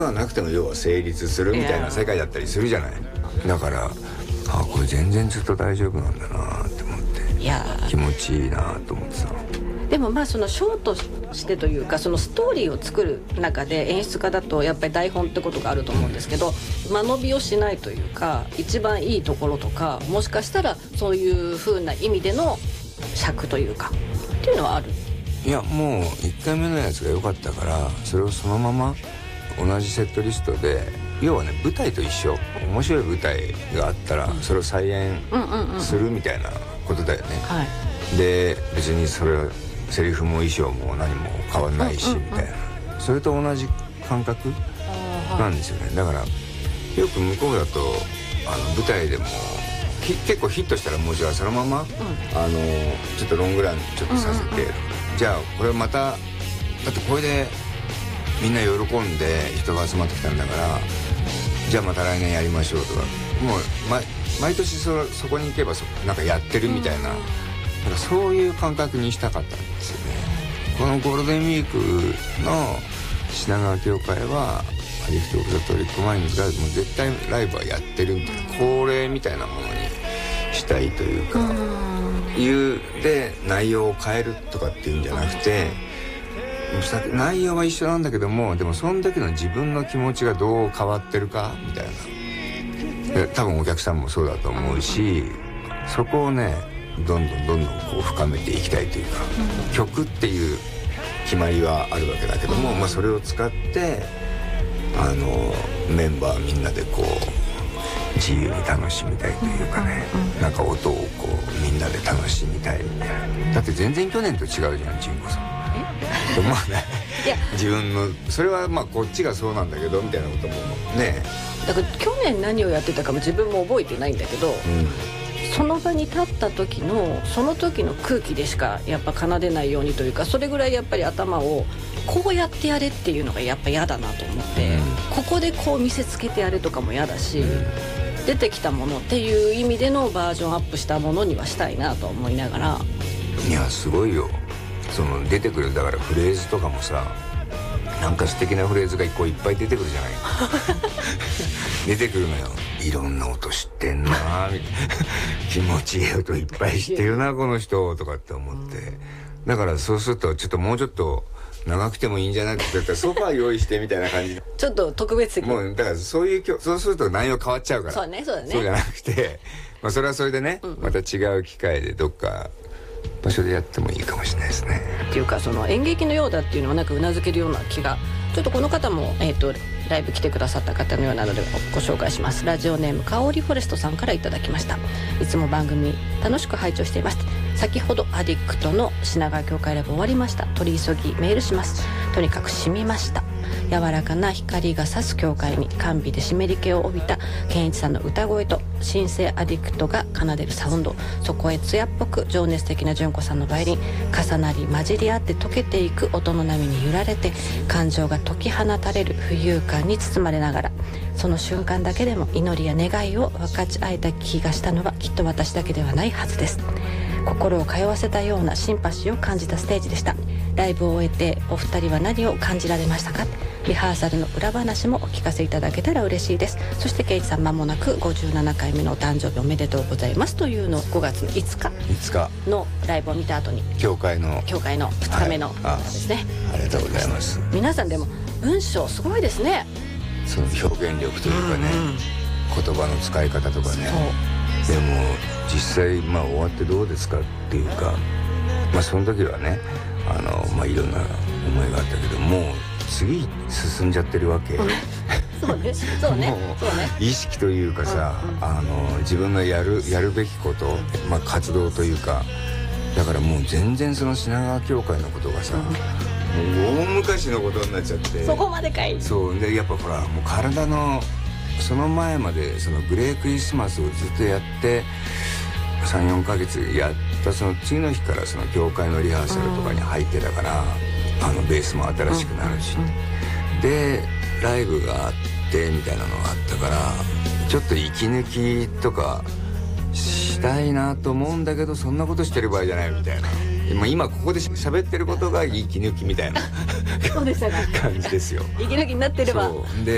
がなくても要は成立するみたいな世界だったりするじゃない。だからこれ全然ずっと大丈夫なんだなって思って、いや気持ちいいなと思ってさ。 でもまあそのショーとしてというか、そのストーリーを作る中で演出家だとやっぱり台本ってことがあると思うんですけど、間延びをしないというか、一番いいところとか、もしかしたらそういう風な意味での尺というかっていうのはある？ いやもう1回目のやつが良かったから、それをそのまま同じセットリストで、要はね舞台と一緒、面白い舞台があったらそれを再演するみたいなことだよね、はい、で別にそれはセリフも衣装も何も変わんないしみたいな、それと同じ感覚なんですよね。だからよく向こうだと舞台でも結構ヒットしたらもうじゃあそのまま、ちょっとロングランちょっとさせて、じゃあこれまただってこれでみんな喜んで人が集まってきたんだから、じゃあまた来年やりましょうとか、もう毎年そこに行けばなんかやってるみたいな、なんかそういう感覚にしたかったんですよね。このゴールデンウィークの品川協会はアディクト・オブ・ザ・トリック・マインズがもう絶対ライブはやってるみたいな、恒例みたいなものにしたいというか、で内容を変えるとかっていうんじゃなくて、内容は一緒なんだけども、でもその時の自分の気持ちがどう変わってるかみたいな、多分お客さんもそうだと思うし、そこをねどんどんこう深めていきたいというか、曲っていう決まりはあるわけだけども、それを使ってメンバーみんなでこう自由に楽しみたいというかね、なんか音をこうみんなで楽しみたいみたいな。だって全然去年と違うじゃん純子さん。まあね、自分のそれはまあこっちがそうなんだけどみたいなこともね。 だから去年何をやってたかも自分も覚えてないんだけど、その場に立った時のその時の空気でしかやっぱ奏でないようにというか、それぐらいやっぱり頭をこうやってやれっていうのがやっぱ嫌だなと思って、ここでこう見せつけてやれとかも嫌だし、出てきたものっていう意味でのバージョンアップしたものにはしたいなと思いながら。 いやすごいよ、その出てくるだからフレーズとかもさ、なんか素敵なフレーズがこういっぱい出てくるじゃない出てくるのよ。いろんな音知ってんなみたいな気持ちいい音いっぱい知ってるなこの人とかって思って、だからそうするとちょっともうちょっと長くてもいいんじゃないって言ったらソファー用意してみたいな感じちょっと特別的。 もうだからそうすると内容変わっちゃうから。 そうねそうだね。 そうじゃなくて、それはそれでね、また違う機会でどっか場所でやってもいいかもしれないですね。 っていうかその演劇のようだっていうのはなんかうなずけるような気が。ちょっとこの方もライブ来てくださった方のようなのでご紹介します。ラジオネームかおりフォレストさんからいただきました。いつも番組楽しく拝聴しています。先ほどアディクトの品川協会ライブ終わりました。取り急ぎメールします。とにかく染みました。柔らかな光が差す教会に甘美で湿り気を帯びた健一さんの歌声と新生アディクトが奏でるサウンド、そこへ艶っぽく情熱的な純子さんのバイオリン、重なり混じり合って溶けていく音の波に揺られて感情が解き放たれる浮遊感に包まれながら、その瞬間だけでも祈りや願いを分かち合えた気がしたのはきっと私だけではないはずです。心を通わせたようなシンパシーを感じたステージでした。ライブを終えてお二人は何を感じられましたか？リハーサルの裏話もお聞かせいただけたら嬉しいです。そしてケイチさん間もなく57回目のお誕生日おめでとうございますというのを5月の5日のライブを見た後に教会の 2日目の方ですね、 ありがとうございます。 皆さんでも文章すごいですね。 その表現力というかね、言葉の使い方とかね。でも実際終わってどうですかっていうか、その時はねいろんな思いがあったけど、もう次進んじゃってるわけそうね意識というかさ、自分のやるべきこと、活動というか、だからもう全然その品川協会のことがさ、もう大昔のことになっちゃって。 そこまでかい。 そうでやっぱほらもう体のその前までそのグレークリスマスをずっとやって3-4ヶ月やったその次の日からその教会のリハーサルとかに入ってたから、ベースも新しくなるし、でライブがあってみたいなのがあったから、ちょっと息抜きとかしたいなと思うんだけど、そんなことしてる場合じゃないみたいな。今ここで喋ってることが息抜きみたいなそうでしたね感じですよ。 息抜きになってれば。 そうで